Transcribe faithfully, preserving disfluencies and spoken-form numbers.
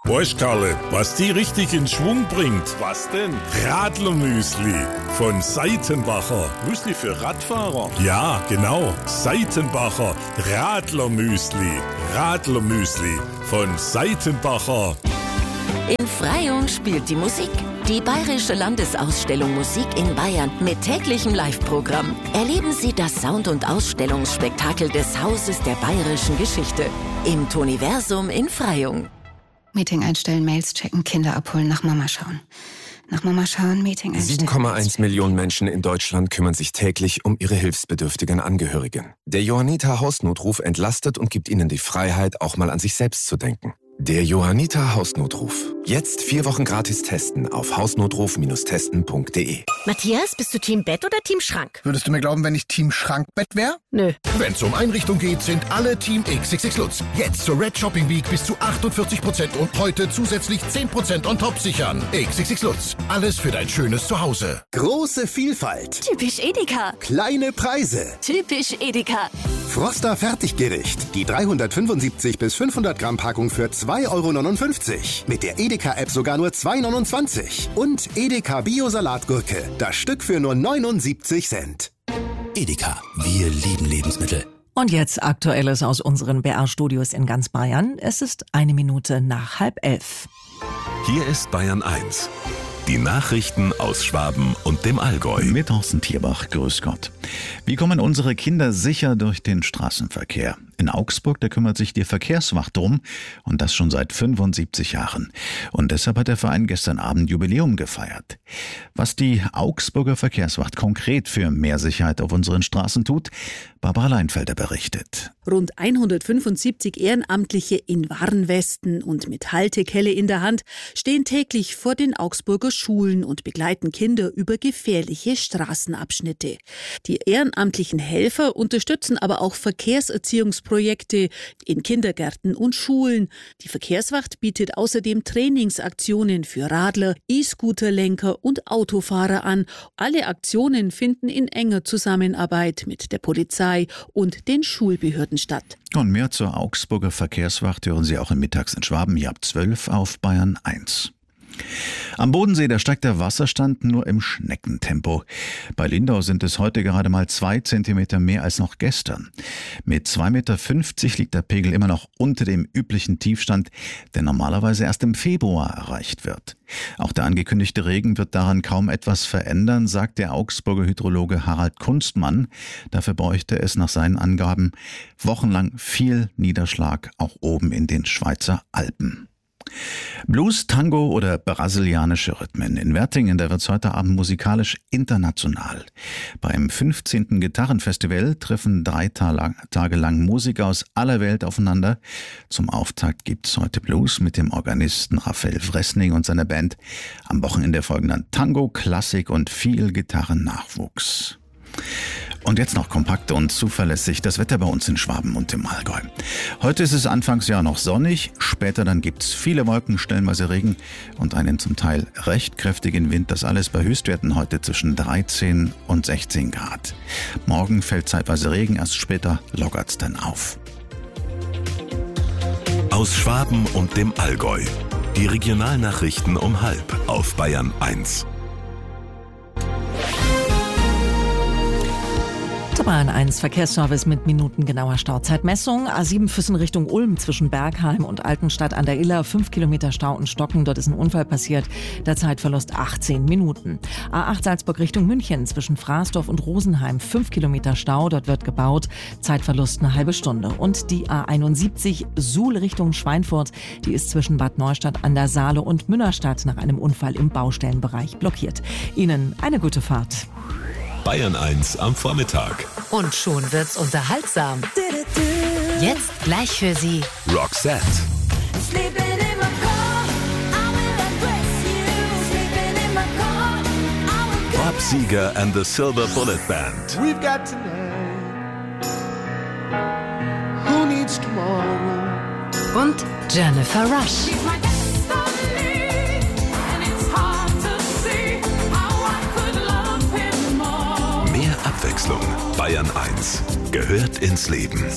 Weißt Karle, was die richtig in Schwung bringt? Was denn? Radlermüsli von Seitenbacher. Müsli für Radfahrer? Ja, genau. Seitenbacher Radlermüsli. Radlermüsli von Seitenbacher. In Freyung spielt die Musik. Die Bayerische Landesausstellung Musik in Bayern mit täglichem Live-Programm. Erleben Sie das Sound- und Ausstellungsspektakel des Hauses der bayerischen Geschichte im Toniversum in Freyung. Meeting einstellen, Mails checken, Kinder abholen, nach Mama schauen. Nach Mama schauen, Meeting einstellen. sieben Komma eins Millionen Menschen in Deutschland kümmern sich täglich um ihre hilfsbedürftigen Angehörigen. Der Johanniter Hausnotruf entlastet und gibt ihnen die Freiheit, auch mal an sich selbst zu denken. Der Johanniter Hausnotruf. Jetzt vier Wochen gratis testen auf hausnotruf testen punkt de. Matthias, bist du Team Bett oder Team Schrank? Würdest du mir glauben, wenn ich Team Schrankbett wäre? Nö. Wenn es um Einrichtung geht, sind alle Team X X X Lutz. Jetzt zur Red Shopping Week bis zu achtundvierzig Prozent und heute zusätzlich zehn Prozent on top sichern. X X X Lutz. Alles für dein schönes Zuhause. Große Vielfalt. Typisch Edeka. Kleine Preise. Typisch Edeka. Froster Fertiggericht. Die dreihundertfünfundsiebzig bis fünfhundert Gramm Packung für zwei Euro neunundfünfzig. Mit der Edeka-App sogar nur zwei Euro neunundzwanzig. Und Edeka Bio-Salatgurke. Das Stück für nur neunundsiebzig Cent. Edeka. Wir lieben Lebensmittel. Und jetzt Aktuelles aus unseren B R-Studios in ganz Bayern. Es ist eine Minute nach halb elf. Hier ist Bayern eins. Die Nachrichten aus Schwaben und dem Allgäu. Mit Thorsten Tierbach, grüß Gott. Wie kommen unsere Kinder sicher durch den Straßenverkehr? In Augsburg, da kümmert sich die Verkehrswacht drum und das schon seit fünfundsiebzig Jahren. Und deshalb hat der Verein gestern Abend Jubiläum gefeiert. Was die Augsburger Verkehrswacht konkret für mehr Sicherheit auf unseren Straßen tut, Barbara Leinfelder berichtet. Rund hundertfünfundsiebzig Ehrenamtliche in Warnwesten und mit Haltekelle in der Hand stehen täglich vor den Augsburger Schulen und begleiten Kinder über gefährliche Straßenabschnitte. Die ehrenamtlichen Helfer unterstützen aber auch Verkehrserziehungsprojekte in Kindergärten und Schulen. Die Verkehrswacht bietet außerdem Trainingsaktionen für Radler, E-Scooterlenker und Autofahrer an. Alle Aktionen finden in enger Zusammenarbeit mit der Polizei und den Schulbehörden statt. Und mehr zur Augsburger Verkehrswacht hören Sie auch im Mittags in Schwaben, hier ab zwölf auf Bayern eins. Am Bodensee, da steigt der Wasserstand nur im Schneckentempo. Bei Lindau sind es heute gerade mal zwei Zentimeter mehr als noch gestern. Mit zwei Komma fünfzig Meter liegt der Pegel immer noch unter dem üblichen Tiefstand, der normalerweise erst im Februar erreicht wird. Auch der angekündigte Regen wird daran kaum etwas verändern, sagt der Augsburger Hydrologe Harald Kunstmann. Dafür bräuchte es nach seinen Angaben wochenlang viel Niederschlag, auch oben in den Schweizer Alpen. Blues, Tango oder brasilianische Rhythmen. In Wertingen, da wird's heute Abend musikalisch international. Beim fünfzehnten Gitarrenfestival treffen drei Tage lang Musiker aus aller Welt aufeinander. Zum Auftakt gibt's heute Blues mit dem Organisten Raphael Wressning und seiner Band. Am Wochenende folgen dann Tango, Klassik und viel Gitarrennachwuchs. Und jetzt noch kompakt und zuverlässig das Wetter bei uns in Schwaben und im Allgäu. Heute ist es anfangs ja noch sonnig, später dann gibt's viele Wolken, stellenweise Regen und einen zum Teil recht kräftigen Wind. Das alles bei Höchstwerten heute zwischen dreizehn und sechzehn Grad. Morgen fällt zeitweise Regen, erst später lockert's dann auf. Aus Schwaben und dem Allgäu. Die Regionalnachrichten um halb auf Bayern eins. Bayern eins Verkehrsservice mit minutengenauer Stauzeitmessung. A sieben Füssen Richtung Ulm zwischen Bergheim und Altenstadt an der Iller. fünf Kilometer Stau und Stocken. Dort ist ein Unfall passiert. Der Zeitverlust achtzehn Minuten. A acht Salzburg Richtung München zwischen Fraßdorf und Rosenheim. fünf Kilometer Stau. Dort wird gebaut. Zeitverlust eine halbe Stunde. Und die A einundsiebzig Suhl Richtung Schweinfurt. Die ist zwischen Bad Neustadt an der Saale und Münnerstadt nach einem Unfall im Baustellenbereich blockiert. Ihnen eine gute Fahrt. Bayern eins am Vormittag. Und schon wird's unterhaltsam. Jetzt gleich für Sie Roxette. Bob Seger and the Silver Bullet Band. We've got tonight. Who needs tomorrow? Und Jennifer Rush. Abwechslung. Bayern eins gehört ins Leben.